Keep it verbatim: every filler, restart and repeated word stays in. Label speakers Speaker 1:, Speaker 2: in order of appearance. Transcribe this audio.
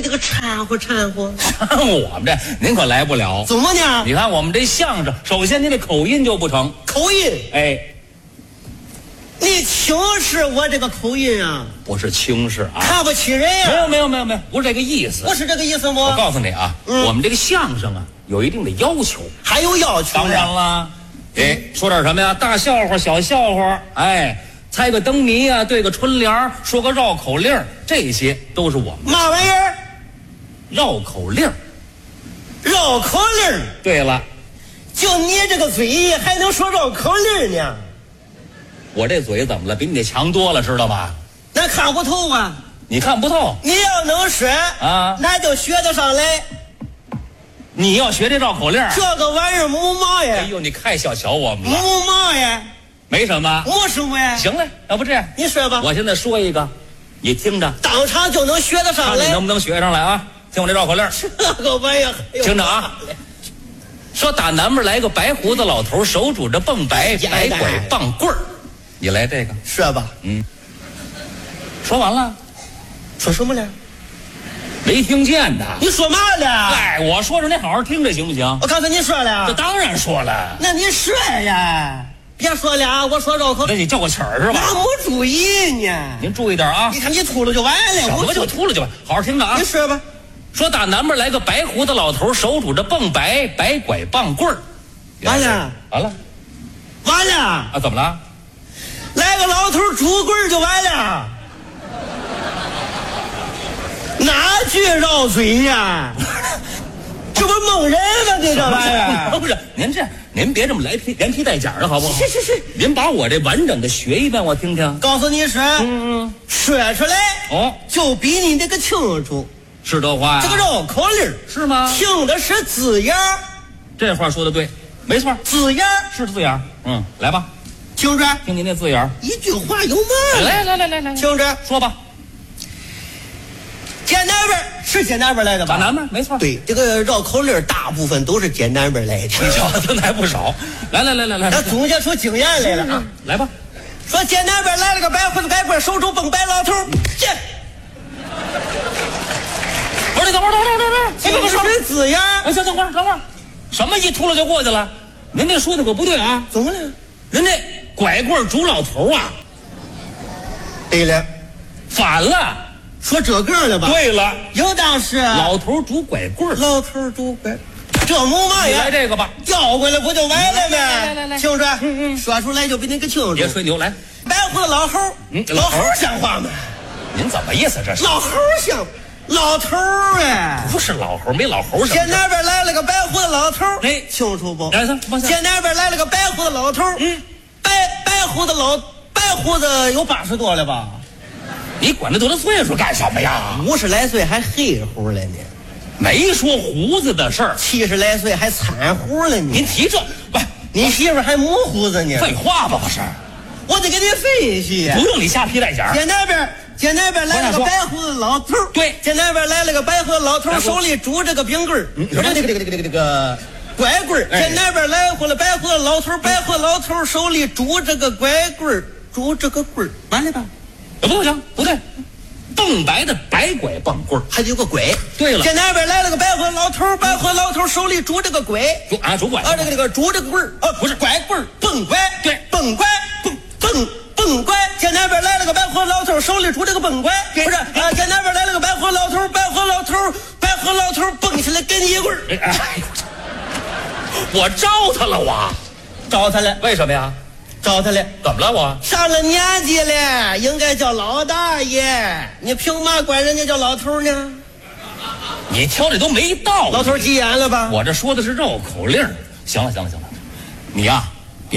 Speaker 1: 这个掺和掺和。
Speaker 2: 我们这您可来不了。
Speaker 1: 怎么呢？
Speaker 2: 你看我们这相声，首先您这口音就不成。
Speaker 1: 口音？
Speaker 2: 哎，
Speaker 1: 你轻视我这个口音啊？
Speaker 2: 不是轻视啊，
Speaker 1: 看不起人呀、啊？
Speaker 2: 没有没有没有没有，不是这个意思。
Speaker 1: 不是这个意思吗？
Speaker 2: 我告诉你啊，嗯、我们这个相声啊，有一定的要求。
Speaker 1: 还有要求？
Speaker 2: 当然了。哎，说点什么呀？大笑话、小笑话，哎，猜个灯谜啊，对个春联，说个绕口令，这些都是我们。
Speaker 1: 嘛玩意儿？
Speaker 2: 绕口令。
Speaker 1: 绕口令。
Speaker 2: 对了，
Speaker 1: 就你这个嘴还能说绕口令呢？
Speaker 2: 我这嘴怎么了？比你这强多了，知道吧？
Speaker 1: 那看不透啊。
Speaker 2: 你看不透？
Speaker 1: 你要能说啊，那就学得上来。
Speaker 2: 你要学这绕口令，
Speaker 1: 这个玩意儿没嘛呀？
Speaker 2: 哎呦，你太小瞧我们了。
Speaker 1: 没嘛呀？
Speaker 2: 没什么。
Speaker 1: 没什么呀？
Speaker 2: 行了，要不这样，
Speaker 1: 你说吧。
Speaker 2: 我现在说一个，你听着，
Speaker 1: 当场就能学得上来。
Speaker 2: 看你能不能学上来啊？听我这绕口令。
Speaker 1: 这个玩意儿，
Speaker 2: 听着啊。说打南边来个白胡子老头，手拄着蹦白，白拐棒棍儿。你来这个。
Speaker 1: 说吧。
Speaker 2: 嗯。说完了。
Speaker 1: 说什么了？
Speaker 2: 没听见的。
Speaker 1: 你说嘛了？
Speaker 2: 哎，我说着你好好听着行不行？
Speaker 1: 我刚才你说了。
Speaker 2: 这当然说了。
Speaker 1: 那你说呀，别说了，我说绕口。
Speaker 2: 那你叫个曲儿是吧？
Speaker 1: 我没注意呢。
Speaker 2: 您注意点啊！
Speaker 1: 你看你秃噜就完了。
Speaker 2: 什么就秃噜就完？好好听着啊！
Speaker 1: 你说吧。
Speaker 2: 说打南边来个白胡子老头，手拄着蹦白，白拐棒棍儿。
Speaker 1: 完了，
Speaker 2: 完了，
Speaker 1: 完了
Speaker 2: 啊！怎么了？
Speaker 1: 来个老头拄棍儿就完了。哪句绕嘴呀？这不蒙人吗？这个玩意儿
Speaker 2: 不是，您这您别这么来皮连皮带假的好不好？
Speaker 1: 是是是，
Speaker 2: 您把我这完整的学一遍，我听听。
Speaker 1: 告诉你说，嗯嗯，说出来
Speaker 2: 哦，
Speaker 1: 就比你那个清楚。
Speaker 2: 是这话呀？
Speaker 1: 这个绕口令
Speaker 2: 是吗？
Speaker 1: 听的是字眼儿。
Speaker 2: 这话说的对，没错，
Speaker 1: 字眼儿
Speaker 2: 是字眼儿。嗯，来吧，
Speaker 1: 听着，
Speaker 2: 听您那字眼儿。
Speaker 1: 一句话有嘛？
Speaker 2: 来来来来来，
Speaker 1: 听着，
Speaker 2: 说吧。
Speaker 1: 简南边是简南边来的吧？
Speaker 2: 简南边没错。
Speaker 1: 对，这个绕口令大部分都是简南边来的。
Speaker 2: 你瞧，真的还不少。来来来来来，
Speaker 1: 他总结出经验来了啊！
Speaker 2: 来吧，
Speaker 1: 说简南边来了个白胡子白棍，手拄蹦白老头。这，
Speaker 2: 不是，你等会儿，等会儿，等会儿，
Speaker 1: 这个是字眼。
Speaker 2: 哎，行，等会儿，等会儿，什么一秃噜就过去了？您这说的可不对啊！
Speaker 1: 怎么了？
Speaker 2: 人这拐棍拄老头啊！
Speaker 1: 对了，
Speaker 2: 反了。
Speaker 1: 说这个了吧？
Speaker 2: 对了，
Speaker 1: 应当是
Speaker 2: 老头拄拐棍，
Speaker 1: 老头拄拐，这没嘛呀？
Speaker 2: 来这个吧，
Speaker 1: 调过来不就完了呗？
Speaker 2: 来来来，
Speaker 1: 听着，
Speaker 2: 嗯嗯，
Speaker 1: 说出来就比那个清楚。
Speaker 2: 别吹牛，来，
Speaker 1: 白胡子老猴，
Speaker 2: 嗯，
Speaker 1: 老猴像话吗？
Speaker 2: 您怎么意思？这是
Speaker 1: 老猴像，老头哎，
Speaker 2: 不是老猴，没老猴什么？
Speaker 1: 见那边来了个白胡子老头，
Speaker 2: 哎，
Speaker 1: 清楚不？
Speaker 2: 来，
Speaker 1: 见那边来了个白胡子老头，
Speaker 2: 嗯，
Speaker 1: 白白胡子老白胡子有八十多了吧？
Speaker 2: 你管那多大岁数干什么呀？
Speaker 1: 五十来岁还黑胡了呢，
Speaker 2: 没说胡子的事儿。
Speaker 1: 七十来岁还惨胡了呢。
Speaker 2: 您提这，不，
Speaker 1: 你媳妇还没胡子呢。
Speaker 2: 废话吧，不是？
Speaker 1: 我得给你分析。
Speaker 2: 不用你瞎皮带假。
Speaker 1: 见那边，见那边来了个白胡子老头。
Speaker 2: 对，
Speaker 1: 见那边来了个白胡子老头，手里拄着个冰棍儿。
Speaker 2: 嗯，什么
Speaker 1: 这个这个这个这个这个拐棍儿。见那边来回了白胡子老头，白胡子老头手里拄着个拐棍儿，拄着个棍儿，完了吧？
Speaker 2: 不行，不对，蹦白的白拐棒棍儿，
Speaker 1: 还得有个拐。
Speaker 2: 对了，
Speaker 1: 见那边来了个白胡子老头，白胡子老头手里拄着个拐，
Speaker 2: 拄啊拄拐
Speaker 1: 啊，这个这个拄着个棍儿，啊，不是拐棍儿，蹦拐，
Speaker 2: 对，
Speaker 1: 蹦拐，蹦蹦蹦拐。见那边来了个白胡子老头，手里拄着个蹦拐，不是啊，见那边来了个白胡子老头，白胡子老头，白胡子老头蹦起来给你一棍儿。
Speaker 2: 哎，我招他了，我
Speaker 1: 招他了，
Speaker 2: 为什么呀？
Speaker 1: 招他了，
Speaker 2: 怎么了？我
Speaker 1: 上了年纪了，应该叫老大爷，你凭嘛管人家叫老头呢？
Speaker 2: 你挑这都没道理。
Speaker 1: 老头急眼了吧？
Speaker 2: 我这说的是绕口令。行了，行了，行了，你呀、啊，